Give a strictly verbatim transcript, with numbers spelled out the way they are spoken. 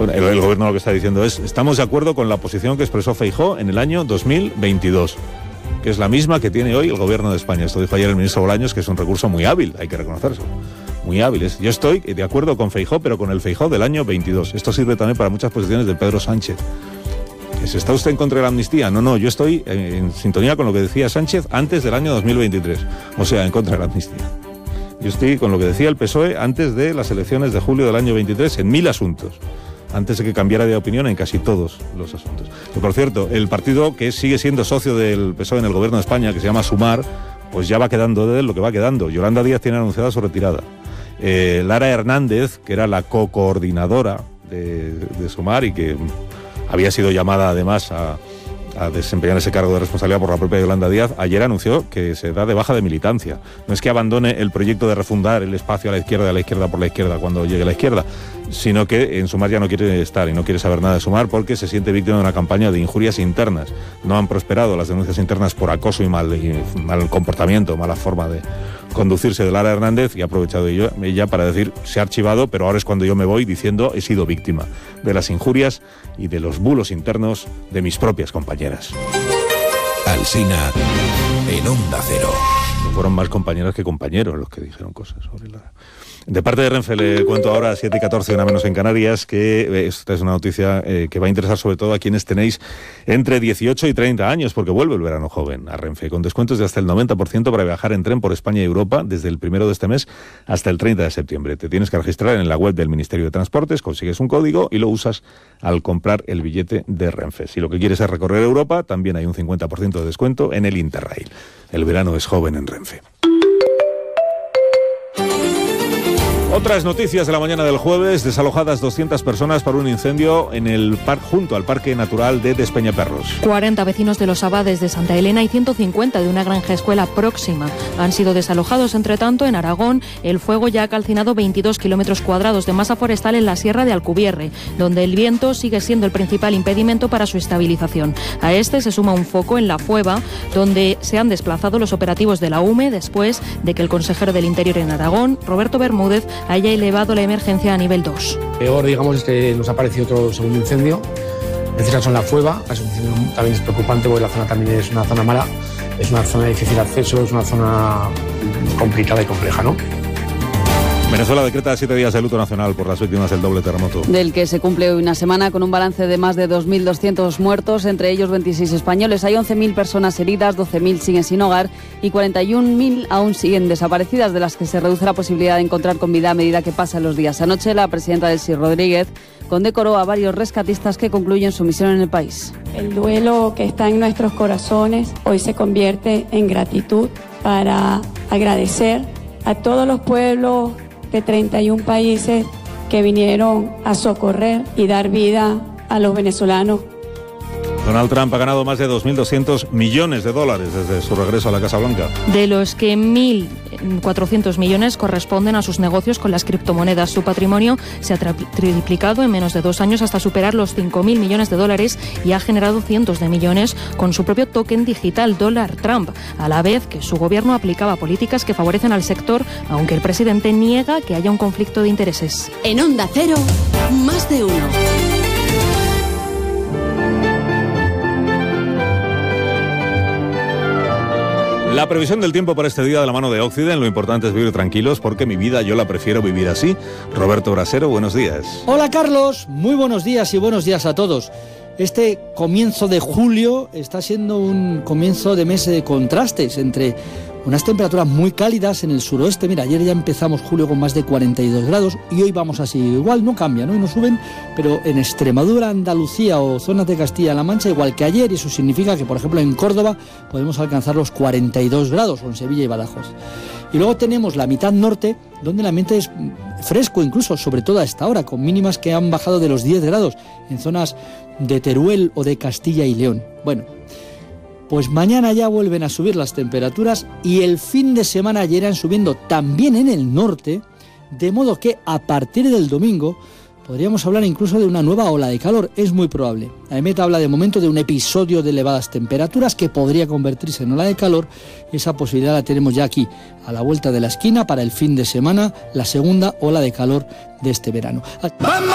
Bueno, el, el gobierno lo que está diciendo es, estamos de acuerdo con la posición que expresó Feijóo en el año dos mil veintidós, que es la misma que tiene hoy el gobierno de España. Esto dijo ayer el ministro Bolaños, que es un recurso muy hábil, hay que reconocerlo. Muy hábiles. Yo estoy de acuerdo con Feijóo, pero con el Feijóo del año veintidós. Esto sirve también para muchas posiciones de Pedro Sánchez. ¿Está usted en contra de la amnistía? No, no, yo estoy en, en sintonía con lo que decía Sánchez antes del año dos mil veintitrés. O sea, en contra de la amnistía. Yo estoy con lo que decía el P S O E antes de las elecciones de julio del año veintitrés en mil asuntos. Antes de que cambiara de opinión en casi todos los asuntos. Y por cierto, el partido que sigue siendo socio del P S O E en el gobierno de España, que se llama Sumar, pues ya va quedando de él lo que va quedando. Yolanda Díaz tiene anunciada su retirada. Eh, Lara Hernández, que era la co-coordinadora de, de Sumar y que había sido llamada además a, a desempeñar ese cargo de responsabilidad por la propia Yolanda Díaz, ayer anunció que se da de baja de militancia. No es que abandone el proyecto de refundar el espacio a la izquierda, a la izquierda por la izquierda cuando llegue a la izquierda, sino que en Sumar ya no quiere estar y no quiere saber nada de Sumar porque se siente víctima de una campaña de injurias internas. No han prosperado las denuncias internas por acoso y mal, y mal comportamiento, mala forma de conducirse de Lara Hernández, y ha aprovechado ella, ella para decir, se ha archivado, pero ahora es cuando yo me voy diciendo he sido víctima de las injurias y de los bulos internos de mis propias compañeras. Alsina en Onda Cero. Fueron más compañeras que compañeros los que dijeron cosas sobre Lara. De parte de Renfe le cuento ahora a siete y catorce, una menos en Canarias, que esta es una noticia eh, que va a interesar sobre todo a quienes tenéis entre dieciocho y treinta años, porque vuelve el verano joven a Renfe, con descuentos de hasta el noventa por ciento para viajar en tren por España y Europa desde el primero de este mes hasta el treinta de septiembre. Te tienes que registrar en la web del Ministerio de Transportes, consigues un código y lo usas al comprar el billete de Renfe. Si lo que quieres es recorrer Europa, también hay un cincuenta por ciento de descuento en el Interrail. El verano es joven en Renfe. Otras noticias de la mañana del jueves: desalojadas doscientas personas por un incendio en el par- junto al Parque Natural de Despeñaperros. cuarenta vecinos de los Abades de Santa Elena y ciento cincuenta de una granja escuela próxima han sido desalojados. Entre tanto, en Aragón, el fuego ya ha calcinado veintidós kilómetros cuadrados de masa forestal en la Sierra de Alcubierre, donde el viento sigue siendo el principal impedimento para su estabilización. A este se suma un foco en La Fueva, donde se han desplazado los operativos de la U M E después de que el consejero del Interior en Aragón, Roberto Bermúdez, haya elevado la emergencia a nivel dos. Peor, digamos, es que nos ha aparecido otro segundo incendio. En este caso en La Fueva. La situación también es preocupante porque la zona también es una zona mala, es una zona de difícil acceso, es una zona complicada y compleja, ¿no? Venezuela decreta siete días de luto nacional por las víctimas del doble terremoto. Del que se cumple hoy una semana con un balance de más de dos mil doscientos muertos, entre ellos veintiséis españoles. Hay once mil personas heridas, doce mil siguen sin hogar y cuarenta y un mil aún siguen desaparecidas, de las que se reduce la posibilidad de encontrar con vida a medida que pasan los días. Anoche la presidenta Delcy Rodríguez condecoró a varios rescatistas que concluyen su misión en el país. El duelo que está en nuestros corazones hoy se convierte en gratitud para agradecer a todos los pueblos de treinta y un países que vinieron a socorrer y dar vida a los venezolanos. Donald Trump ha ganado más de dos mil doscientos millones de dólares desde su regreso a la Casa Blanca. De los que mil cuatrocientos millones corresponden a sus negocios con las criptomonedas. Su patrimonio se ha triplicado en menos de dos años hasta superar los cinco mil millones de dólares y ha generado cientos de millones con su propio token digital, Dólar Trump, a la vez que su gobierno aplicaba políticas que favorecen al sector, aunque el presidente niega que haya un conflicto de intereses. En Onda Cero, más de uno. La previsión del tiempo para este día de la mano de Occident. Lo importante es vivir tranquilos porque mi vida yo la prefiero vivir así. Roberto Brasero, buenos días. Hola Carlos, muy buenos días y buenos días a todos. Este comienzo de julio está siendo un comienzo de mes de contrastes entre unas temperaturas muy cálidas en el suroeste. Mira, ayer ya empezamos julio con más de cuarenta y dos grados y hoy vamos así. Igual no cambia, ¿no? Y no suben, pero en Extremadura, Andalucía o zonas de Castilla-La Mancha, igual que ayer, y eso significa que, por ejemplo, en Córdoba podemos alcanzar los cuarenta y dos grados, o en Sevilla y Badajoz. Y luego tenemos la mitad norte, donde el ambiente es fresco incluso, sobre todo a esta hora, con mínimas que han bajado de los diez grados en zonas de Teruel o de Castilla y León. Bueno, pues mañana ya vuelven a subir las temperaturas y el fin de semana ya irán subiendo también en el norte, de modo que a partir del domingo podríamos hablar incluso de una nueva ola de calor. Es muy probable. AEMET habla de momento de un episodio de elevadas temperaturas que podría convertirse en ola de calor. Esa posibilidad la tenemos ya aquí, a la vuelta de la esquina, para el fin de semana, la segunda ola de calor de este verano.